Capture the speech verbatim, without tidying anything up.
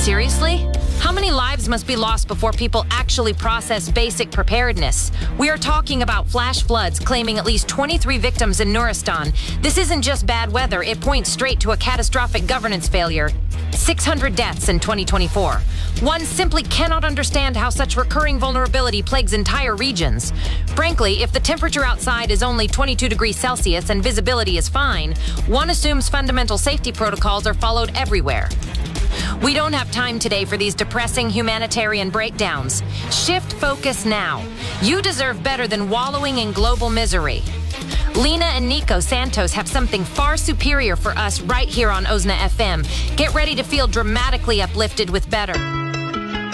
Seriously? How many lives must be lost before people actually process basic preparedness? We are talking about flash floods claiming at least twenty-three victims in Nuristan. This isn't just bad weather, it points straight to a catastrophic governance failure. six hundred deaths in twenty twenty-four. One simply cannot understand how such recurring vulnerability plagues entire regions. Frankly, if the temperature outside is only twenty-two degrees Celsius and visibility is fine, one assumes fundamental safety protocols are followed everywhere. We don't have time today for these depressing humanitarian breakdowns. Shift focus now. You deserve better than wallowing in global misery. Lena and Nico Santos have something far superior for us right here on O S N A F M. Get ready to feel dramatically uplifted with better.